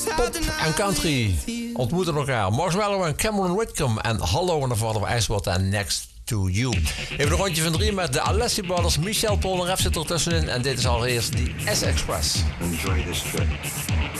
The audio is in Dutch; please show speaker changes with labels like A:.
A: Pop en country ontmoeten elkaar. Marshmallow en Cameron Whitcomb en Hollow en de vader van IJswater en Next to You. Even een rondje van 3 met de Alessi Brothers. Michel Polnareff zit er tussenin en dit is allereerst de S-Express.
B: Enjoy this trip.